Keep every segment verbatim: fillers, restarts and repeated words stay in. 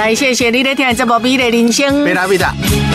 来，谢谢你咧听这部《美丽人生》。 别打别打。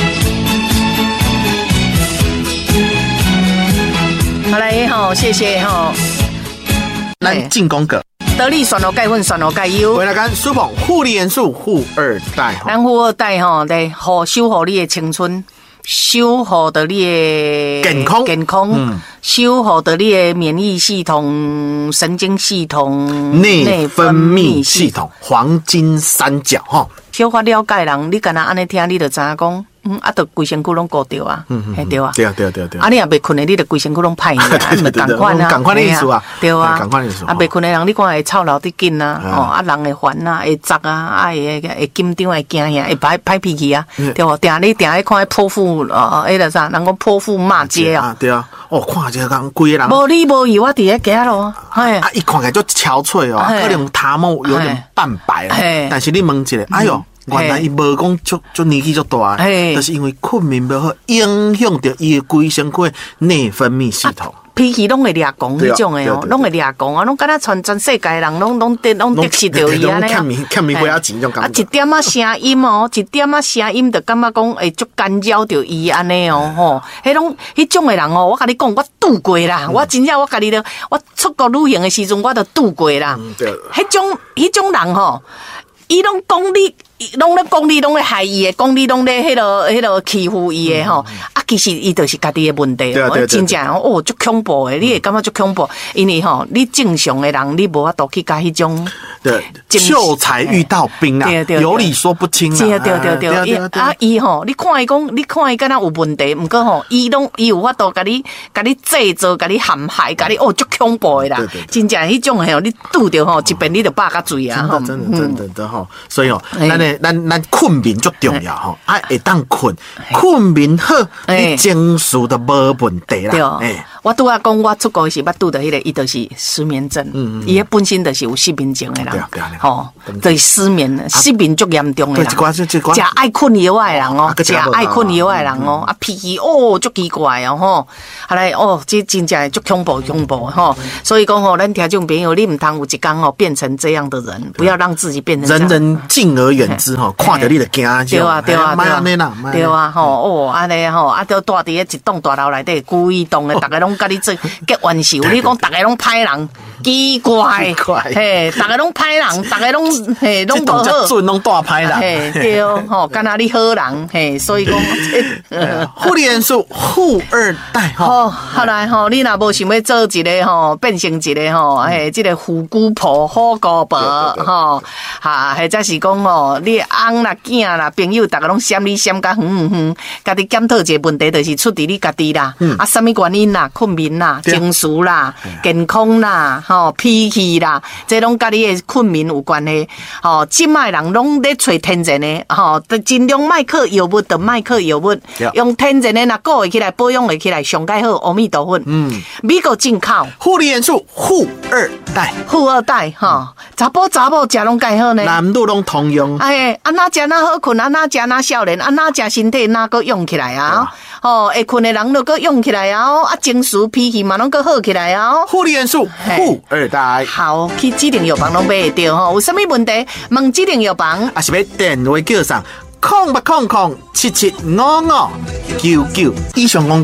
好来吼，谢谢吼。 咱进攻个。 得力酸露钙粉、酸露钙油。 回来讲苏鹏护理元素护二代。 咱护二代吼，来好守护你的青春。修好的你的健康， 健康，嗯，修好的你的免疫系统、神经系统、 内分泌系统，黄金三角哈。 小可了解人，你敢若安尼听，你就知影讲，嗯，啊，就规身躯拢顾着啊，嗯嗯，对啊， 对啊对啊对啊对啊。 啊，你若袂困的，你就规身躯拢歹呢，啊，咪共款啊， 共款的意思啊， 对啊， 共款的意思。 啊，袂困的人，你看会操劳得紧啊，哦，啊，人会烦啊，会杂啊，啊，会会紧张，会惊吓，会歹歹脾气啊，对无？定你定爱看泼妇，呃，迄个啥，人讲泼妇骂街啊， 对啊，哦，看这个规个人， 无理无义，我伫咧家咯， 哎，啊，伊看起来就憔悴哦，可能头毛有点半白啊，但是你问一下，哎呦。原来伊无讲足足年纪足大，就是因为困眠不好，影响到伊的规身躯内分泌系统， 脾气拢会掠狂迄种的哦，拢会掠狂啊，拢敢若全全世界人拢拢得拢得失着伊安尼， 欠欠米花啊钱种感觉。 啊，一点仔声音哦，一点仔声音就感觉讲会足干扰着伊安尼哦，吼，迄种迄种的人哦，我甲你讲，我拄过啦，我真正我甲你咧，我出国旅行的时阵，我都拄过啦。迄种迄种人吼，伊拢讲你。拢咧讲你，拢咧害伊的，讲你拢咧迄落迄落欺负伊的吼。啊，其实伊就是家己的问题哦，真正哦，足恐怖的，你会感觉足恐怖，因为吼，你正常的人，你无法度去甲迄种。 对，秀才遇到兵啊，有理说不清啊。 对对对对，啊，伊吼，你看伊讲，你看伊敢若有问题，毋过吼，伊拢伊有法度甲你甲你制造，甲你陷害，甲你哦，足恐怖的啦。真正迄种吼，你拄着吼，一遍你就百甲罪啊。 真的真的真的真吼，所以吼，咱的咱咱困眠足重要吼，啊，会当困，困眠好，你情绪都无问题啦。 对，我拄啊讲，我出国时捌拄着迄个，伊就是失眠症，伊迄本身就是有失眠症的人。吼，就是失眠，失眠足严重的人，食爱困药的人哦，食爱困药的人哦，啊脾气哦足奇怪哦吼，后来哦，这真正足恐怖恐怖吼，所以讲吼，咱听众朋友，你唔通有一天哦变成这样的人，不要让自己变成人人敬而远之吼，看到你就惊。 对啊对啊对啊，对啊吼哦，安尼吼，啊都住伫咧一栋大楼内底，故意动的，大家拢甲你做结冤仇，你讲大家拢歹人，奇怪，嘿，大家拢歹人，大家拢嘿拢无好， 准拢大歹人， 嘿对吼，敢若你好人，嘿，所以讲， 护理元素护二代吼，后来吼，你若无想要做一个吼，变成一个吼，嘿，这个虎姑婆、好姑婆吼，哈，或者是讲吼，你翁啦、囝啦、朋友，大家拢嫌你嫌甲远远远，家己检讨一个问题，就是出伫你家己啦，啊，什么原因啦、困眠啦、情绪啦、健康啦、吼脾气啦，这拢甲你的困眠有关系。吼，即卖人拢咧找天然的，吼，尽量莫靠药物，就莫靠药物，用天然的若顾会起来，保养会起来，上介好。阿弥陀佛，嗯，美国进口护理元素护二代， 护二代哈，查甫查某食拢介好呢， 男女拢通用。 哎，安那食哪好困，安那食哪少年，安那食身体哪个用起来啊？哦，会困的人都个用起来啊！啊，情绪脾气嘛拢个好起来啊！ 护理元素护二代， 好，去指定药房拢买得到吼。有啥物问题？问指定药房， 啊是要电话叫上空八空空七七五五九九。以上广告。